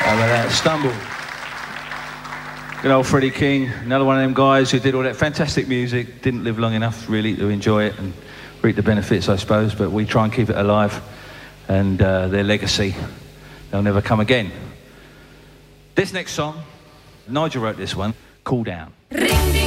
Stumble. Good old Freddie King, another one of them guys who did all that fantastic music, didn't live long enough really to enjoy it and reap the benefits, I suppose, but we try and keep it alive, and their legacy, they'll never come again. This next song, Nigel wrote this one, Cool Down. Ring,